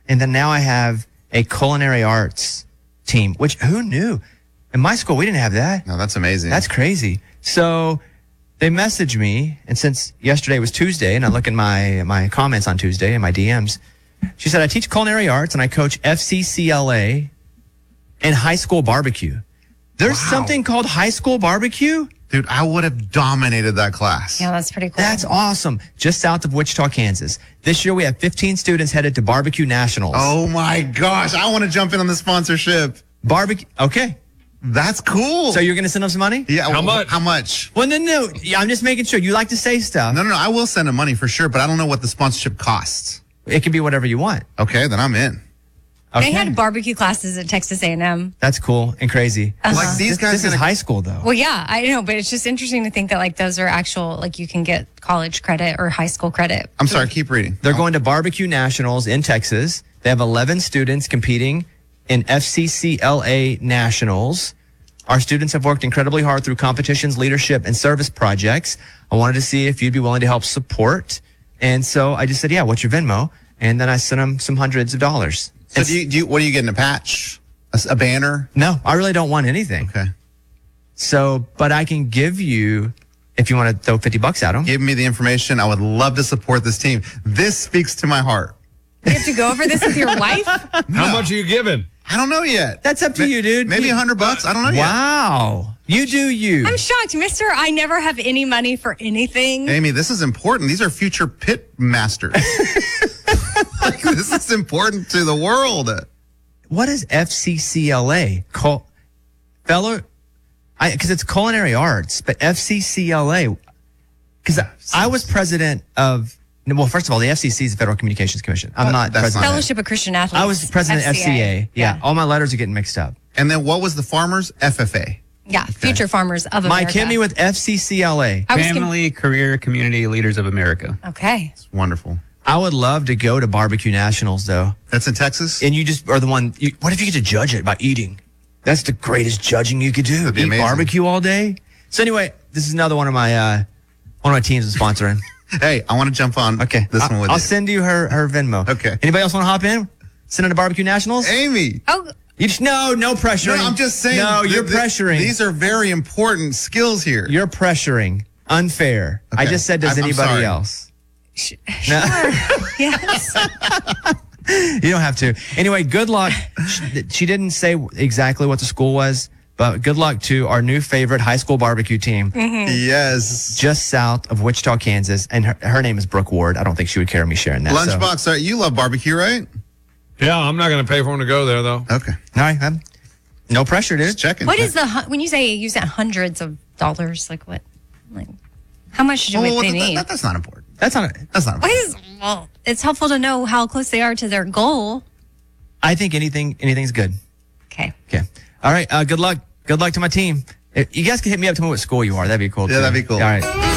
And then now I have a culinary arts team, which who knew? In my school, we didn't have that. No, that's amazing. That's crazy. So they messaged me, and since yesterday was Tuesday, and I look in my comments on Tuesday and my DMs, she said, I teach culinary arts and I coach FCCLA and high school barbecue. There's something called high school barbecue? Dude, I would have dominated that class. Yeah, that's pretty cool. That's awesome. Just south of Wichita, Kansas. This year we have 15 students headed to Barbecue Nationals. Oh my gosh. I want to jump in on the sponsorship. Barbecue. Okay. That's cool. So you're going to send them some money? Yeah. How much? How much? Well, no. Yeah, I'm just making sure. You like to say stuff. No. I will send them money for sure, but I don't know what the sponsorship costs. It can be whatever you want. Okay, then I'm in. Okay. They had barbecue classes at Texas A&M. That's cool and crazy. Like these guys. This is high school, though. Well, yeah, I know, but it's just interesting to think that like those are actual, like you can get college credit or high school credit. I'm sorry, keep reading. They're going to Barbecue Nationals in Texas. They have 11 students competing in FCCLA Nationals. Our students have worked incredibly hard through competitions, leadership, and service projects. I wanted to see if you'd be willing to help support. And so I just said, yeah, what's your Venmo? And then I sent them some hundreds of dollars. So do you what are you getting, a patch? A banner? No, I really don't want anything. Okay. So, but I can give you, if you want to throw $50 at them. Give me the information. I would love to support this team. This speaks to my heart. You have to go over this with your wife? How much are you giving? I don't know yet. That's up to you, dude. Maybe $100. I don't know yet. Wow. You do you. I'm shocked, mister. I never have any money for anything. Amy, this is important. These are future pit masters. Like, this is important to the world. What is FCCLA? Because it's culinary arts, but FCCLA, because I was president of, well, first of all, the FCC is the Federal Communications Commission. I'm not that's president. not Fellowship of Christian Athletes. I was president of FCA. Yeah. All my letters are getting mixed up. And then what was the farmers? FFA. Yeah, Future Farmers of Mike, America. hit me with FCCLA. I was Family, Career, Community Leaders of America. Okay. It's wonderful. I would love to go to Barbecue Nationals, though. That's in Texas? And you just are the one. What if you get to judge it by eating? That's the greatest judging you could do. That'd be Eat amazing. barbecue all day. So anyway, this is another one of my teams is sponsoring. Hey, I want to jump on Okay, this one with I'll you. send you her Venmo. Okay. Anybody else want to hop in? Send her to Barbecue Nationals. Amy. Oh, You just no pressuring. No, I'm just saying. No, you're pressuring. These are very important skills here. You're pressuring. Unfair. I Okay. just said, does I'm anybody sorry. else? sure. Yes. You don't have to. Anyway, good luck. She didn't say exactly what the school was, but good luck to our new favorite high school barbecue team Yes. just south of Wichita, Kansas. And her name is Brooke Ward. I don't think she would care me sharing that. so. Lunchbox, sorry, you love barbecue, right? Yeah, I'm not going to pay for him to go there, though. Okay. All right. No pressure, dude. Just checking. What is when you say you said hundreds of dollars? Like what? Like how much do Well, they need? that's not important. That's not. That's not What important. is? Well, it's helpful to know how close they are to their goal. I think anything's good. Okay. Okay. All right. Good luck. Good luck to my team. You guys can hit me up. Tell me what school you are. That'd be cool. Yeah, too. that'd be cool. All right.